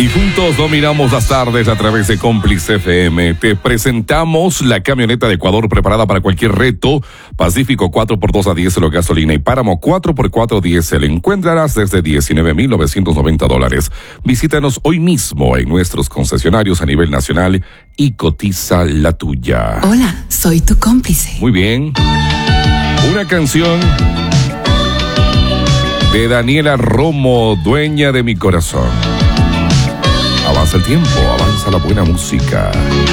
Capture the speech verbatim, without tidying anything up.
juntos dominamos las tardes a través de Cómplice F M. Te presentamos la camioneta de Ecuador preparada para cualquier reto. Pacífico cuatro por dos a diésel o gasolina y Páramo cuatro por cuatro diésel. Encuéntralas desde diecinueve mil novecientos noventa dólares. Visítanos hoy mismo en nuestros concesionarios a nivel nacional y cotiza la tuya. Hola, soy tu cómplice. Muy bien. Una canción de Daniela Romo, dueña de mi corazón. Avanza el tiempo, avanza la buena música.